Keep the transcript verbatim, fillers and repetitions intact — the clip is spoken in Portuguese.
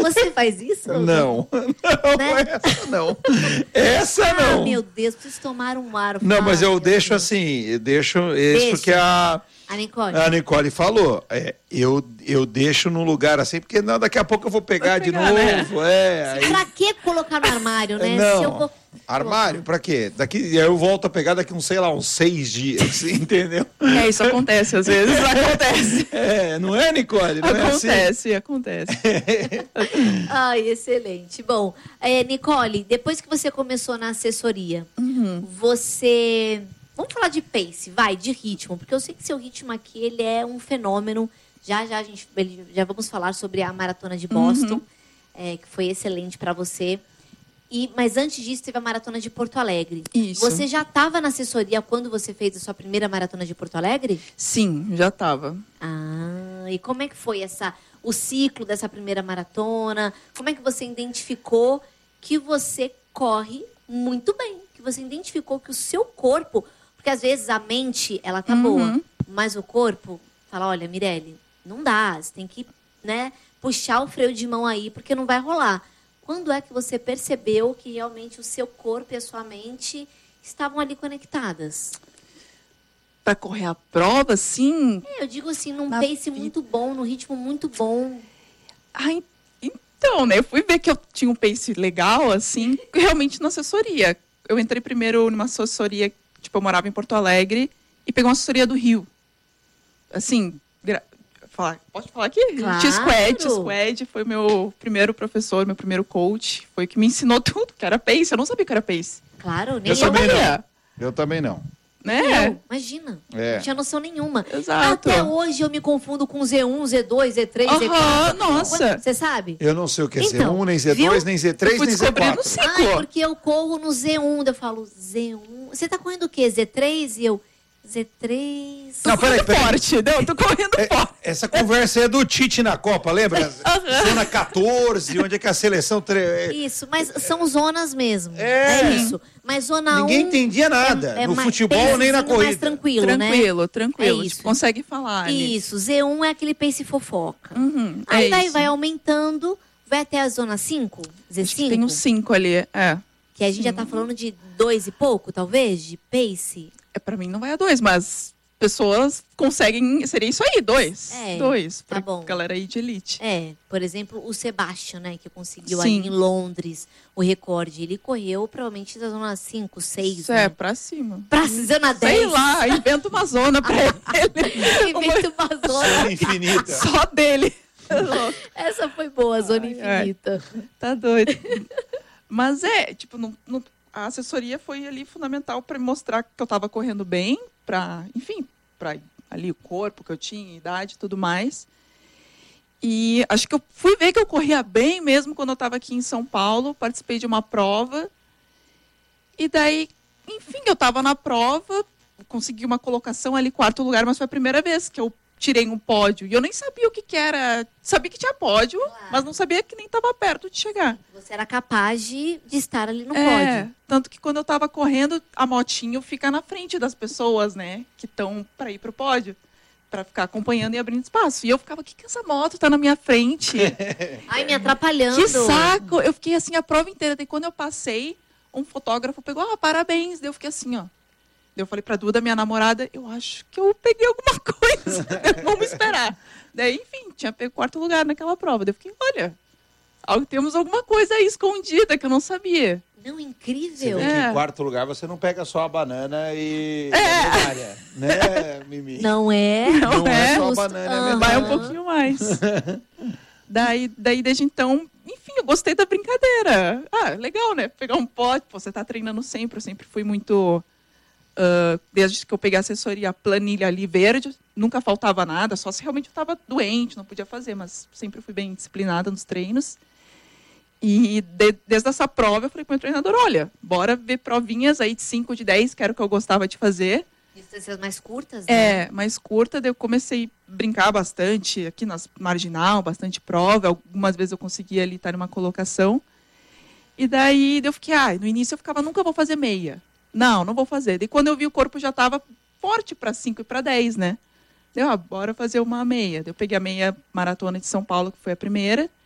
Você faz isso? Não, não, né? essa não. Essa ah, não. Ah, meu Deus, preciso tomar um ar. Não, mas eu meu deixo Deus. assim, eu deixo isso Deixa. que a, a, Nicole. a Nicole falou. É, eu, eu deixo num lugar assim, porque não, daqui a pouco eu vou pegar, vou pegar de novo. Né? É, aí... Pra que colocar no armário, né? Não, Se eu vou... armário, pra quê? Daqui, eu volto a pegar daqui uns, sei lá, uns seis dias, entendeu? É, isso acontece, às vezes acontece. É, não é, Nicole? Não acontece, é assim? acontece. Ai, excelente. Bom, é, Nicole, depois que você começou na assessoria, uhum. você... Vamos falar de pace, vai, de ritmo, porque eu sei que seu ritmo aqui, ele é um fenômeno. Já, já, a gente, já vamos falar sobre a Maratona de Boston, uhum. é, que foi excelente para você. E, mas antes disso, teve a Maratona de Porto Alegre. Isso. Você já estava na assessoria quando você fez a sua primeira Maratona de Porto Alegre? Sim, já estava. Ah, e como é que foi essa, o ciclo dessa primeira maratona? Como é que você identificou que você corre muito bem? Que você identificou que o seu corpo... Porque às vezes a mente, ela tá uhum. boa, mas o corpo fala, olha, Mirelle, não dá, você tem que, né, puxar o freio de mão aí, porque não vai rolar. Quando é que você percebeu que realmente o seu corpo e a sua mente estavam ali conectadas? Para correr a prova, sim? É, eu digo assim, num pace vida. muito bom, num ritmo muito bom. Ai, então, né, eu fui ver que eu tinha um pace legal, assim, realmente na assessoria. Eu entrei primeiro numa assessoria... Tipo, eu morava em Porto Alegre e peguei uma assessoria do Rio. Assim, gra... falar... pode falar aqui? Claro. T-Squad, T-Squad foi meu primeiro professor, meu primeiro coach. Foi o que me ensinou tudo, que era pace. Eu não sabia que era pace. Claro, nem eu. Eu também não. Eu também não. Né? Eu, imagina. É. Não tinha noção nenhuma. Exato. Até hoje eu me confundo com Z um, Z dois, Z três, uhum, Z quatro. Nossa. Você sabe? Eu não sei o que é então, Z um, nem Z dois, viu? nem Z três, nem Z quatro. Ai, porque eu corro no Z um. Eu falo, Z um... Você tá correndo o quê? Z três? E eu, Z três... Não, peraí, peraí. Forte, não, eu tô correndo é, forte. Essa conversa é do Tite na Copa, lembra? Uhum. Zona catorze, onde é que a seleção... Tre... Isso, mas são zonas mesmo. É, é isso. Mas zona Ninguém um entendia nada, é, é no mais, futebol nem na corrida. Mais tranquilo, tranquilo, né? Tranquilo, é tipo, consegue falar. Ali. Isso, Z um é aquele pace fofoca. Uhum, Aí é daí isso. vai aumentando, vai até a zona cinco, Z cinco. Tem um cinco ali, é. Que a gente já tá falando de dois e pouco, talvez, de pace. É, pra mim não vai a dois, mas pessoas conseguem, seria isso aí, dois. É, dois, tá pra bom. galera aí de elite. É, por exemplo, o Sebastian, né, que conseguiu Sim. ali em Londres o recorde. Ele correu provavelmente da zona cinco, seis, Isso né? é, pra cima. Pra zona dez. Sei lá, inventa uma zona pra ele. Inventa uma zona. Infinita. Só dele. Essa foi boa, a zona ai, infinita. Ai, tá doido. Mas é, tipo, não, não, a assessoria foi ali fundamental para mostrar que eu estava correndo bem, para, enfim, para ali o corpo que eu tinha, idade e tudo mais. E acho que eu fui ver que eu corria bem mesmo quando eu estava aqui em São Paulo, participei de uma prova. E daí, enfim, eu estava na prova, consegui uma colocação ali, quarto lugar, mas foi a primeira vez que eu tirei um pódio. E eu nem sabia o que, que era. Sabia que tinha pódio, claro. Mas não sabia que nem estava perto de chegar. Você era capaz de, de estar ali no é, pódio. Tanto que quando eu estava correndo, a motinho fica na frente das pessoas, né? Que estão para ir pro pódio. Para ficar acompanhando e abrindo espaço. E eu ficava, o que, que essa moto tá na minha frente? Ai, me atrapalhando. Que saco! Eu fiquei assim a prova inteira. Daí quando eu passei, um fotógrafo pegou, ah, parabéns. Daí eu fiquei assim, ó. Eu falei pra Duda, minha namorada, eu acho que eu peguei alguma coisa. Vamos esperar. Daí, enfim, tinha pego quarto lugar naquela prova. Daí eu fiquei, olha, temos alguma coisa aí escondida que eu não sabia. Não, incrível. Você vê é. que em quarto lugar você não pega só a banana e é. a medalha, né, Mimi? Não é. Não, não é, é só a banana e a medalha. Vai um pouquinho mais. daí, daí, desde então, enfim, eu gostei da brincadeira. Ah, legal, né? Pegar um pote, pô, você tá treinando sempre. Eu sempre fui muito... Uh, desde que eu peguei a assessoria, a planilha ali verde, nunca faltava nada, só se realmente eu estava doente, não podia fazer, mas sempre fui bem disciplinada nos treinos. E de, desde essa prova eu falei para o meu treinador, olha, bora ver provinhas aí de cinco, de dez, que era o que eu gostava de fazer. Distâncias mais curtas, né? É, mais curta, daí eu comecei a brincar bastante, aqui nas marginal, bastante prova, algumas vezes eu conseguia ali estar numa colocação. E daí eu fiquei, ah, no início eu ficava, nunca vou fazer meia. Não, não vou fazer. E quando eu vi o corpo já estava forte para cinco e para dez, né? Deu, ah, bora fazer uma meia. Eu peguei a meia maratona de São Paulo, que foi a primeira.